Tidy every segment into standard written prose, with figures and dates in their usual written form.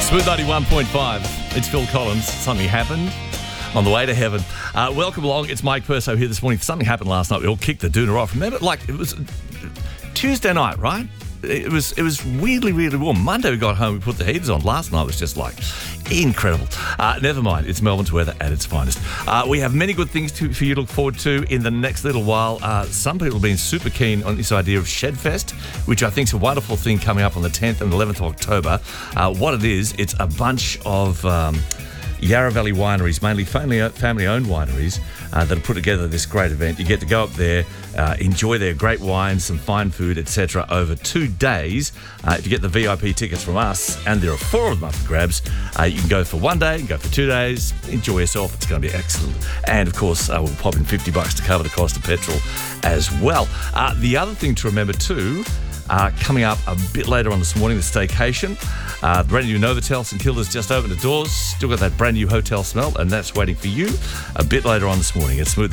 Smooth 91.5. It's Phil Collins. Something happened on the way to heaven. Welcome along. It's Mike Perso here this morning. Something happened last night. We all kicked the doona off. Remember, it was Tuesday night, right? It was weirdly, really warm. Monday we got home, we put the heaters on. Last night was just incredible. Never mind, it's Melbourne's weather at its finest. We have many good things for you to look forward to in the next little while. Some people have been super keen on this idea of Shedfest, which I think is a wonderful thing coming up on the 10th and 11th of October. What it is, it's a bunch of Yarra Valley wineries, mainly family-owned wineries, that have put together this great event. You get to go up there, enjoy their great wines, some fine food, etc. over 2 days. If you get the VIP tickets from us, and there are 4 of them up for grabs, you can go for 1 day, you can go for 2 days, enjoy yourself. It's going to be excellent. And, of course, we'll pop in $50 to cover the cost of petrol as well. The other thing to remember too, coming up a bit later on this morning, the staycation. The brand new Novotel St Kilda's just opened the doors. Still got that brand new hotel smell, and that's waiting for you a bit later on this morning at Smooth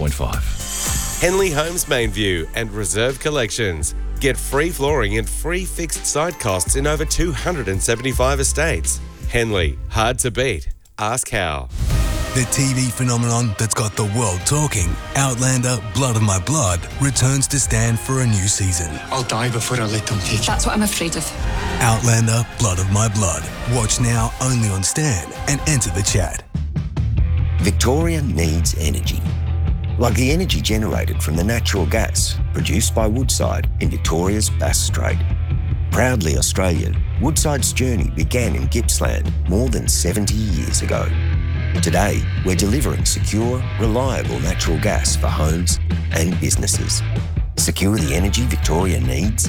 91.5. Henley Homes Main View and Reserve Collections. Get free flooring and free fixed site costs in over 275 estates. Henley, hard to beat. Ask how. The TV phenomenon that's got the world talking, Outlander Blood of My Blood, returns to Stan for a new season. I'll die before I let them take you. That's what I'm afraid of. Outlander Blood of My Blood. Watch now only on Stan and enter the chat. Victoria needs energy. Like the energy generated from the natural gas produced by Woodside in Victoria's Bass Strait. Proudly Australian, Woodside's journey began in Gippsland more than 70 years ago. Today, we're delivering secure, reliable natural gas for homes and businesses. Secure the energy Victoria needs?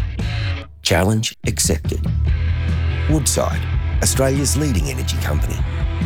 Challenge accepted. Woodside, Australia's leading energy company.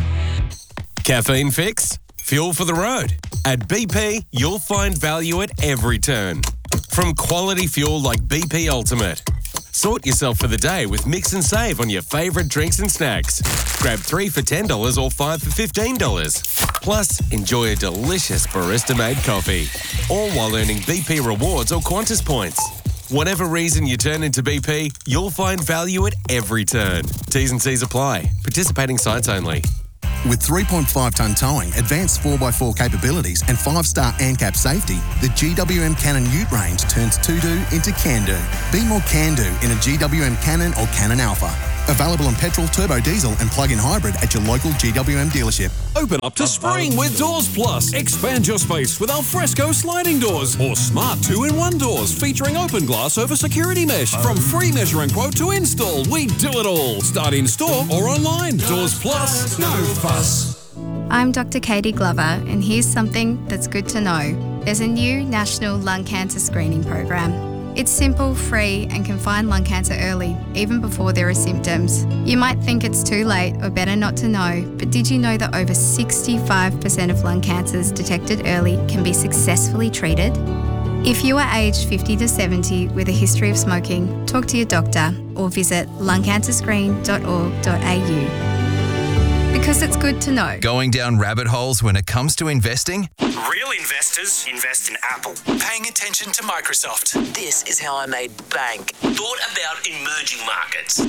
Caffeine fix? Fuel for the road. At BP, you'll find value at every turn. From quality fuel like BP Ultimate. Sort yourself for the day with Mix and Save on your favourite drinks and snacks. Grab 3 for $10 or 5 for $15. Plus, enjoy a delicious barista-made coffee. All while earning BP rewards or Qantas points. Whatever reason you turn into BP, you'll find value at every turn. T's and C's apply. Participating sites only. With 3.5-tonne towing, advanced 4x4 capabilities and 5-star ANCAP safety, the GWM Cannon Ute range turns to-do into can-do. Be more can-do in a GWM Cannon or Cannon Alpha. Available on petrol, turbo diesel and plug-in hybrid at your local GWM dealership. Open up to spring with Doors Plus. Expand your space with Alfresco sliding doors or smart 2-in-1 doors featuring open glass over security mesh. From free measuring quote to install, we do it all. Start in store or online. Doors Plus, no fuss. I'm Dr. Katie Glover, and here's something that's good to know. There's a new national lung cancer screening program. It's simple, free, and can find lung cancer early, even before there are symptoms. You might think it's too late or better not to know, but did you know that over 65% of lung cancers detected early can be successfully treated? If you are aged 50 to 70 with a history of smoking, talk to your doctor or visit lungcancerscreen.org.au. Because it's good to know. Going down rabbit holes when it comes to investing? Real investors invest in Apple. Paying attention to Microsoft. This is how I made bank. Thought about emerging markets.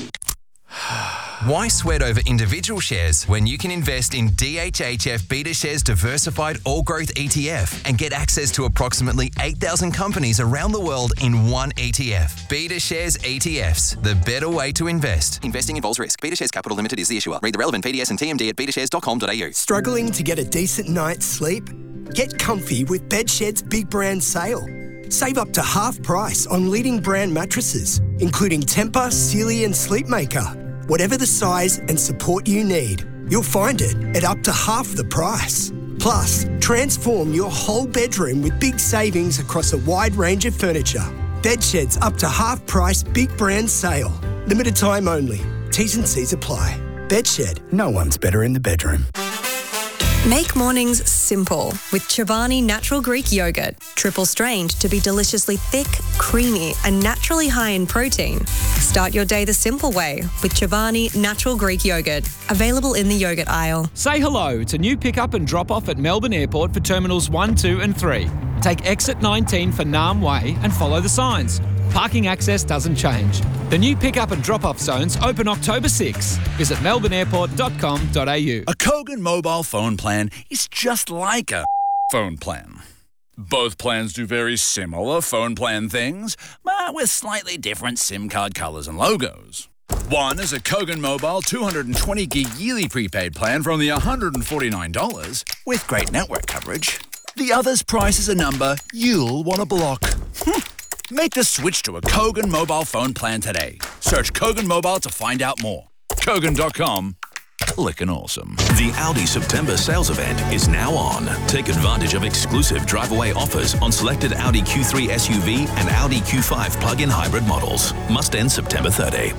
Why sweat over individual shares when you can invest in DHHF BetaShares Diversified All Growth ETF and get access to approximately 8,000 companies around the world in one ETF? BetaShares ETFs, the better way to invest. Investing involves risk. BetaShares Capital Limited is the issuer. Read the relevant PDS and TMD at betashares.com.au. Struggling to get a decent night's sleep? Get comfy with Bedshed's Big Brand Sale. Save up to half price on leading brand mattresses, including Tempur, Sealy and Sleepmaker. Whatever the size and support you need, you'll find it at up to half the price. Plus, transform your whole bedroom with big savings across a wide range of furniture. Bedshed's up to half price Big Brand Sale. Limited time only. T's and C's apply. Bedshed, no one's better in the bedroom. Make mornings simple with Chobani Natural Greek Yogurt. Triple strained to be deliciously thick, creamy and naturally high in protein. Start your day the simple way with Chobani Natural Greek Yogurt. Available in the yogurt aisle. Say hello to new pick-up and drop-off at Melbourne Airport for Terminals 1, 2 and 3. Take exit 19 for Naarm Way and follow the signs. parking access doesn't change. The new pick-up and drop-off zones open October 6. Visit melbourneairport.com.au. A Kogan mobile phone plan is just like a phone plan. Both plans do very similar phone plan things, but with slightly different SIM card colours and logos. One is a Kogan Mobile 220 gig yearly prepaid plan for only $149 with great network coverage. The other's price is a number you'll want to block. Make the switch to a Kogan mobile phone plan today. Search Kogan Mobile to find out more. Kogan.com. Clickin' awesome. The Audi September sales event is now on. Take advantage of exclusive drive-away offers on selected Audi Q3 SUV and Audi Q5 plug-in hybrid models. Must end September 30.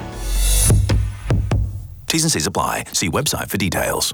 T's and C's apply. See website for details.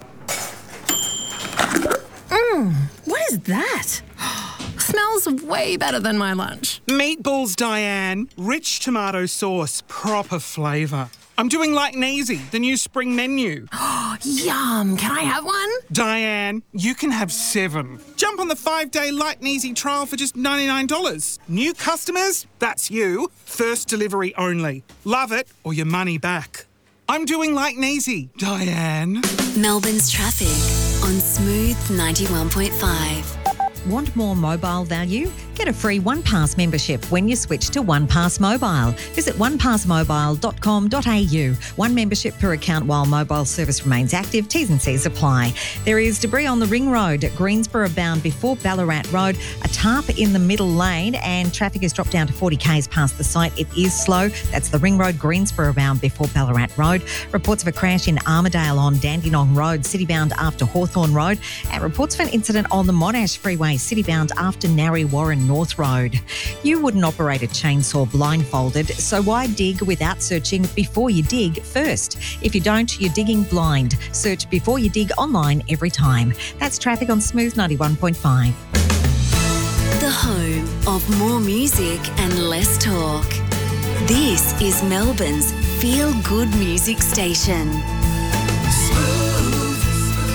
What is that? Smells way better than my lunch. Meatballs, Diane. Rich tomato sauce, proper flavour. I'm doing like Neasy, the new spring menu. Yum. Can I have one? Diane, you can have 7. Jump on the 5-day Light and Easy trial for just $99. New customers? That's you. First delivery only. Love it or your money back. I'm doing like Neasy, Diane. Melbourne's traffic on Smooth 91.5. Want more mobile value? Get a free OnePass membership when you switch to OnePass Mobile. Visit onepassmobile.com.au. One membership per account while mobile service remains active. T's and C's apply. There is debris on the Ring Road at Greensboro bound before Ballarat Road. A tarp in the middle lane and traffic has dropped down to 40 k's past the site. It is slow. That's the Ring Road, Greensboro bound before Ballarat Road. Reports of a crash in Armidale on Dandenong Road, city bound after Hawthorn Road. And reports of an incident on the Monash Freeway, city bound after Narre Warren North Road. You wouldn't operate a chainsaw blindfolded, so why dig without searching before you dig first? If you don't, you're digging blind. Search before you dig online every time. That's traffic on Smooth 91.5. The home of more music and less talk. This is Melbourne's feel-good music station. Smooth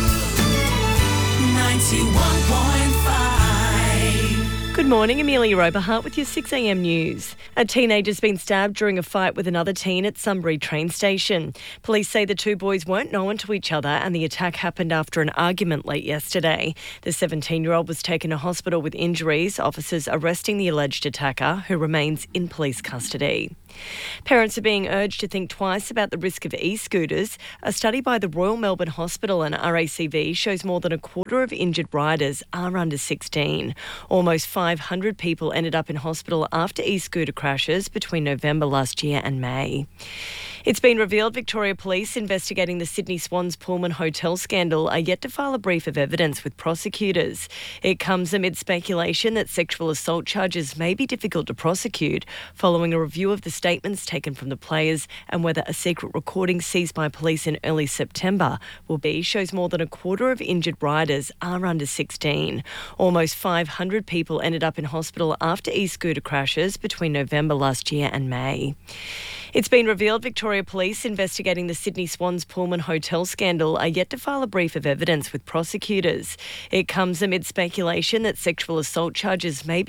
91.5. Good morning, Amelia Oberhart with your 6am news. A teenager's been stabbed during a fight with another teen at Sunbury train station. Police say the two boys weren't known to each other and the attack happened after an argument late yesterday. The 17-year-old was taken to hospital with injuries, officers arresting the alleged attacker, who remains in police custody. Parents are being urged to think twice about the risk of e-scooters. A study by the Royal Melbourne Hospital and RACV shows more than a quarter of injured riders are under 16. Almost 500 people ended up in hospital after e-scooter crashes between November last year and May. It's been revealed Victoria Police investigating the Sydney Swans Pullman Hotel scandal are yet to file a brief of evidence with prosecutors. It comes amid speculation that sexual assault charges may be difficult to prosecute following a review of the statements taken from the players and whether a secret recording seized by police in early September shows more than a quarter of injured riders are under 16. Almost 500 people ended up in hospital after e-scooter crashes between November last year and May. It's been revealed Victoria Police investigating the Sydney Swans Pullman Hotel scandal are yet to file a brief of evidence with prosecutors. It comes amid speculation that sexual assault charges may be